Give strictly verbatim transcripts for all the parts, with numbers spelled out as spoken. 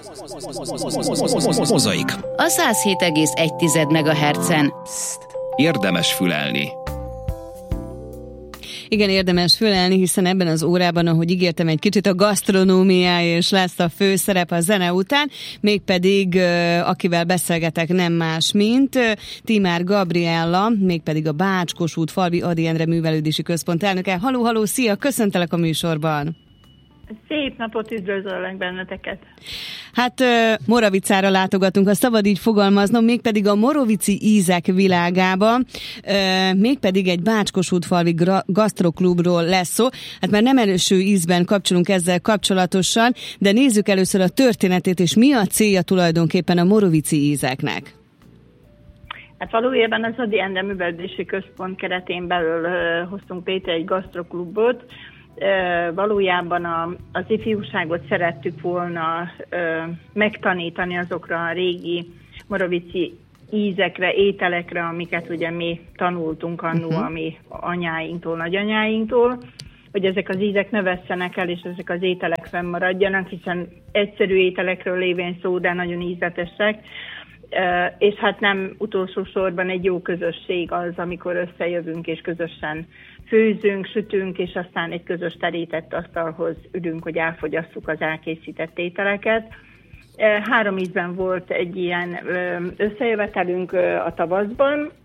Mozaik. A száz hét egész egy megahertzen. Érdemes fülelni. Igen, érdemes fölelni, hiszen ebben az órában, ahogy ígértem, egy kicsit a gasztronómiája is lesz a főszerep a zene után, mégpedig akivel beszélgetek nem más, mint Timár Gabriella, mégpedig a Bács-Kossuth-Falvi Ady Endre Művelődési Központ elnöke. Halló, halló, szia, köszöntelek a műsorban! Szép napot, üdvözöllek benneteket! Hát Moravicára látogatunk, ha szabad így fogalmaznom, mégpedig a morovici ízek világába, mégpedig egy Bács-Kossuth-Falvi gasztroklubról lesz szó. Hát már nem első ízben kapcsolunk ezzel kapcsolatosan, de nézzük először a történetét, és mi a célja tulajdonképpen a morovici ízeknek. Hát valójában az Ady Endre Művelődési Központ keretén belül uh, hoztunk létre egy gasztroklubot. Uh, valójában a, az ifjúságot szerettük volna uh, megtanítani azokra a régi morovici ízekre, ételekre, amiket ugye mi tanultunk annó uh-huh. a mi anyáinktól, nagyanyáinktól, hogy ezek az ízek ne vesszenek el, és ezek az ételek fennmaradjanak, hiszen egyszerű ételekről lévén szó, de nagyon ízletesek. Uh, és hát nem utolsó sorban egy jó közösség az, amikor összejövünk és közösen főzünk, sütünk, és aztán egy közös terített asztalhoz ülünk, hogy elfogyasszuk az elkészített ételeket. Uh, három ízben volt egy ilyen uh, összejövetelünk uh, a tavaszban, uh,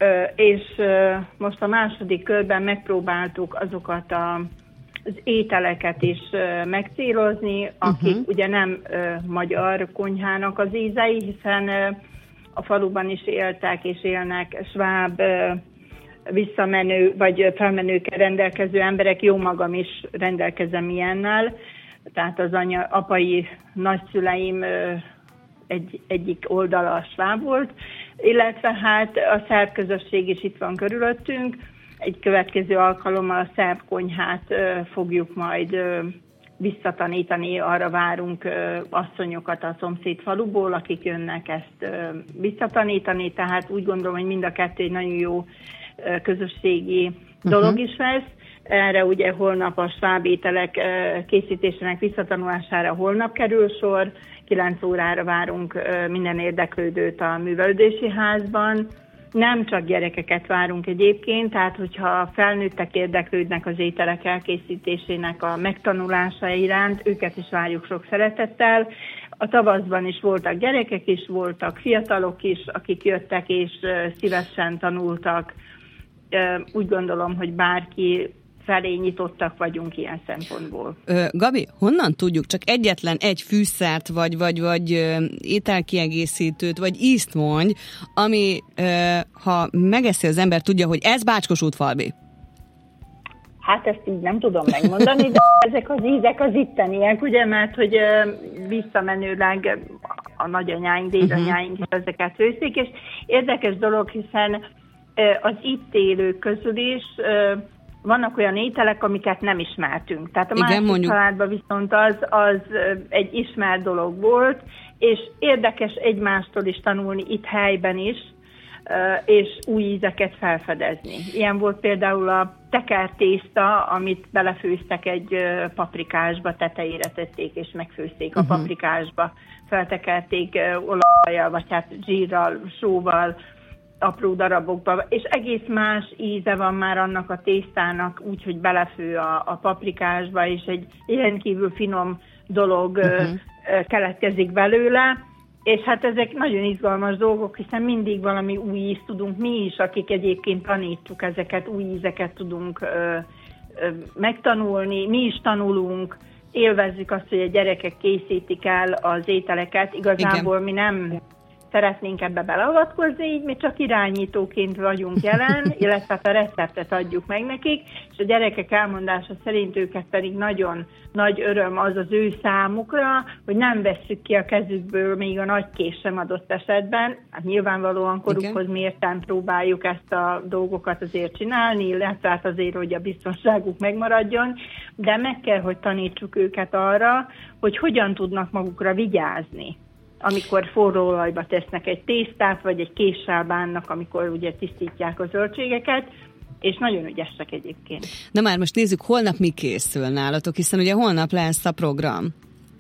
és uh, most a második körben megpróbáltuk azokat a az ételeket is uh, megcélozni, akik uh-huh. ugye nem uh, magyar konyhának az ízei, hiszen uh, a faluban is éltek és élnek sváb, uh, visszamenő vagy felmenőkkel rendelkező emberek, jó magam is rendelkezem ilyennel, tehát az anya, apai nagyszüleim uh, egy, egyik oldala a sváb volt, illetve hát a szerb közösség is itt van körülöttünk. Egy következő alkalommal a szerb konyhát ö, fogjuk majd ö, visszatanítani, arra várunk ö, asszonyokat a szomszéd faluból, akik jönnek ezt ö, visszatanítani, tehát úgy gondolom, hogy mind a kettő egy nagyon jó ö, közösségi uh-huh. dolog is lesz. Erre ugye holnap a sváb ételek ö, készítésének visszatanulására holnap kerül sor, kilenc órára várunk ö, minden érdeklődőt a művelődési házban. Nem csak gyerekeket várunk egyébként, tehát hogyha felnőttek érdeklődnek az ételek elkészítésének a megtanulása iránt, őket is várjuk sok szeretettel. A tavaszban is voltak gyerekek is, voltak fiatalok is, akik jöttek és szívesen tanultak. Úgy gondolom, hogy bárki felé nyitottak vagyunk ilyen szempontból. Ö, Gabi, honnan tudjuk, csak egyetlen egy fűszert, vagy, vagy, vagy ö, ételkiegészítőt, vagy ízt mondj, ami, ö, ha megeszi az ember, tudja, hogy ez Bács-Kossuth-Falvi? Hát ezt így nem tudom megmondani, de ezek az ízek az itteniek, ugye, mert hogy ö, visszamenőleg a nagyanyáink, dédanyáink uh-huh. ezeket főzik, és érdekes dolog, hiszen ö, az itt élők közül is ö, vannak olyan ételek, amiket nem ismertünk. Tehát a Igen, másik mondjuk... családban viszont az, az egy ismert dolog volt, és érdekes egymástól is tanulni itt helyben is, és új ízeket felfedezni. Ilyen volt például a tekertészta, amit belefőztek egy paprikásba, tetejére tették és megfőzték a uh-huh. paprikásba. Feltekerték olajjal, vagy hát zsírral, sóval, apró darabokba, és egész más íze van már annak a tésztának, úgyhogy belefő a, a paprikásba, és egy ilyen kívül finom dolog uh-huh. keletkezik belőle, és hát ezek nagyon izgalmas dolgok, hiszen mindig valami új ízt tudunk mi is, akik egyébként tanítjuk ezeket, új ízeket tudunk ö, ö, megtanulni, mi is tanulunk, élvezzük azt, hogy a gyerekek készítik el az ételeket, igazából Igen. mi nem szeretnénk ebbe beleavatkozni, így mi csak irányítóként vagyunk jelen, illetve a receptet adjuk meg nekik, és a gyerekek elmondása szerint őket pedig nagyon nagy öröm az az ő számukra, hogy nem vesszük ki a kezükből még a nagy kés sem adott esetben. Hát nyilvánvalóan korukhoz mérten próbáljuk ezt a dolgokat azért csinálni, illetve hát azért, hogy a biztonságuk megmaradjon, de meg kell, hogy tanítsuk őket arra, hogy hogyan tudnak magukra vigyázni, amikor forró olajba tesznek egy tésztát, vagy egy késsel bánnak, amikor ugye tisztítják a zöldségeket, és nagyon ügyesek egyébként. Na már most nézzük, holnap mi készül nálatok, hiszen ugye holnap lesz a program.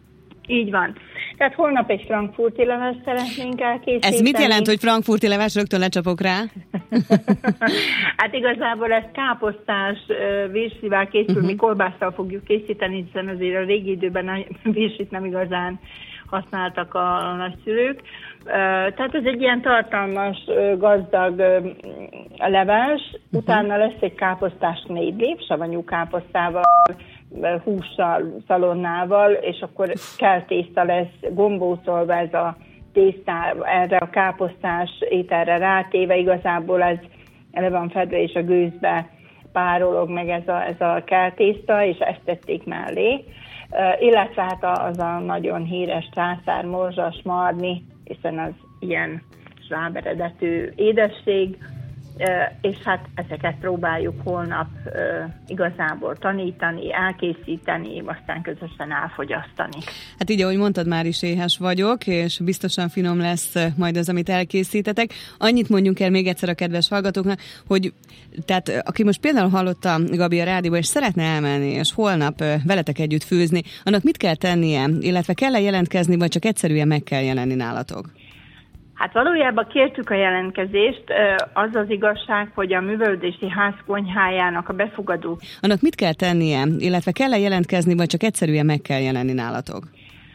Így van. Tehát holnap egy frankfurti levest szeretnénk elkészíteni. Ez mit jelent, hogy frankfurti leves? Rögtön lecsapok rá. Hát igazából ez káposztás virsivel készül, uh-huh. mi kolbásszal fogjuk készíteni, hiszen azért a régi időben a virsit nem igazán használtak a nagyszülők. Tehát ez egy ilyen tartalmas, gazdag leves, uh-huh. utána lesz egy káposztás nédli, savanyú káposztával, hússal, szalonnával, és akkor kell tészta lesz, gombócolva ez a tésztá, erre a káposztás ételre rátéve, igazából ez ele van fedve, és a gőzbe párolog meg ez a, ez a keltészta, és ezt tették mellé. Uh, illetve hát az a nagyon híres császár morzsas marni, hiszen az ilyen sváberedetű édesség, és hát ezeket próbáljuk holnap igazából tanítani, elkészíteni, aztán közösen elfogyasztani. Hát így, ahogy mondtad, már is éhes vagyok, és biztosan finom lesz majd az, amit elkészítetek. Annyit mondjunk el még egyszer a kedves hallgatóknak, hogy tehát aki most például hallotta Gabi a rádióban, és szeretne elmenni, és holnap veletek együtt főzni, annak mit kell tennie, illetve kell-e jelentkezni, vagy csak egyszerűen meg kell jelenni nálatok? Hát valójában kértük a jelentkezést, az az igazság, hogy a művelődési ház konyhájának a befogadó... Annak mit kell tennie, illetve kell-e jelentkezni, vagy csak egyszerűen meg kell jelenni nálatok?